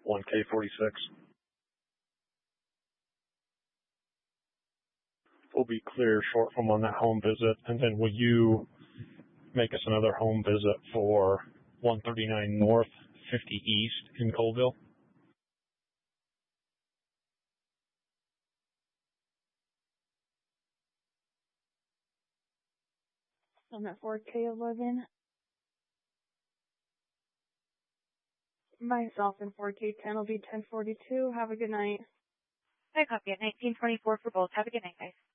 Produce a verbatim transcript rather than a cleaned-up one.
one K forty-six. We'll be clear short from on that home visit, and then will you make us another home visit for one thirty-nine North, fifty East in Colville? On that four K eleven. Myself and four K ten will be ten forty-two. Have a good night. I copy at nineteen twenty-four for both. Have a good night, guys.